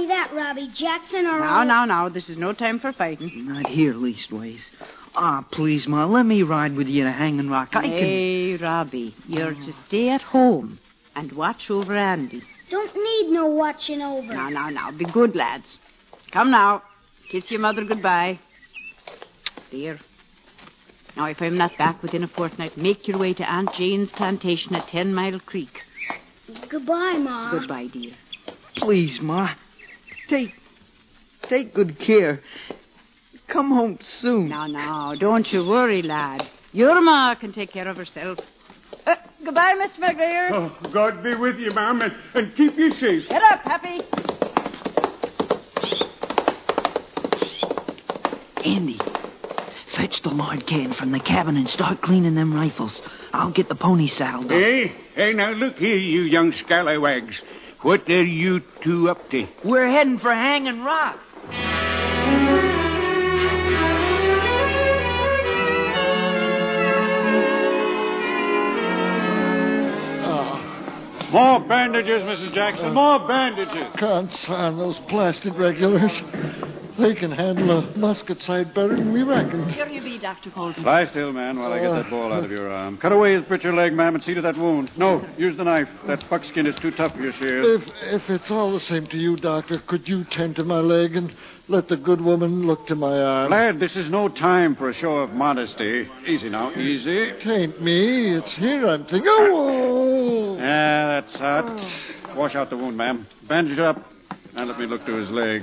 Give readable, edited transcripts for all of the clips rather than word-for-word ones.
be that, Robbie. Jackson or... Now. This is no time for fighting. Not here, leastways. Please, Ma, let me ride with you to Hanging Rock. Hey, Robbie, you're to stay at home and watch over Andy. Don't need no watching over. Now. Be good, lads. Come now. Kiss your mother goodbye. Dear. Now, if I'm not back within a fortnight, make your way to Aunt Jane's plantation at 10 Mile Creek. Goodbye, Ma. Goodbye, dear. Please, Ma. Take good care. Come home soon. Now, don't you worry, lad. Your ma can take care of herself. Goodbye, Mr. McGregor. Oh, God be with you, ma'am, and keep you safe. Get up, Happy. Andy, fetch the Lord Ken from the cabin and start cleaning them rifles. I'll get the pony saddled up. Hey, now look here, you young scallywags. What are you two up to? We're heading for Hanging Rock. More bandages, Mrs. Jackson. More bandages. Can't stand those plastic regulars. They can handle a musket sight better than we reckon. Here you be, Dr. Colton. Lie still, man, while I get that ball out of your arm. Cut away his butcher leg, ma'am, and see to that wound. No, use the knife. That buckskin is too tough for your shears. If it's all the same to you, Doctor, could you tend to my leg and let the good woman look to my arm? Lad, this is no time for a show of modesty. Easy now, easy. Tain't me. It's here I'm thinking. Oh! That's hot. Wash out the wound, ma'am. Bandage it up. Now let me look to his leg.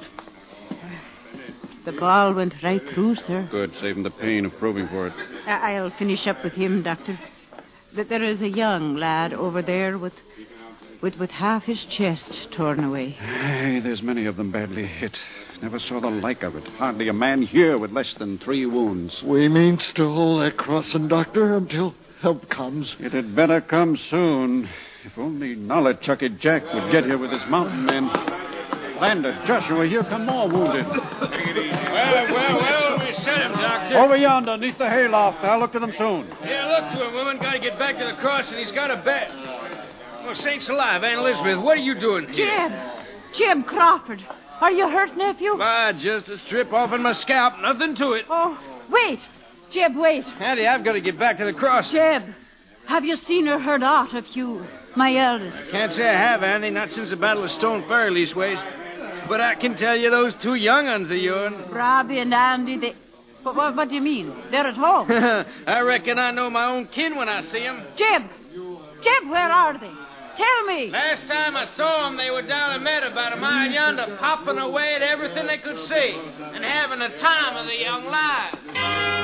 The ball went right through, sir. Good, saving the pain of probing for it. I'll finish up with him, Doctor. There is a young lad over there with half his chest torn away. Hey, there's many of them badly hit. Never saw the like of it. Hardly a man here with less than 3 wounds. We means to hold that crossing, Doctor, until help comes. It had better come soon. If only Nollichucky Jack would get here with his mountain men. Lander, Joshua, here come more wounded. Well, we sent him, Doctor. Over yonder, neath the hayloft. I'll look to them soon. Yeah, look to him, woman. Got to get back to the cross, and he's got a bet. Well, sakes alive, Aunt Elizabeth, what are you doing here? Jim Crawford. Are you hurt, nephew? Just a strip off in my scalp. Nothing to it. Oh, wait. Jeb, wait. Auntie, I've got to get back to the cross. Jeb, have you seen or heard aught of Hugh, my eldest? Can't say I have, Auntie. Not since the Battle of Stone Ferry, leastways. But I can tell you those 2 young uns of yours. Robbie and Andy, they... What do you mean? They're at home. I reckon I know my own kin when I see them. Jeb, where are they? Tell me. Last time I saw them, they were down a meadow about a mile yonder, popping away at everything they could see and having the time of their young lives.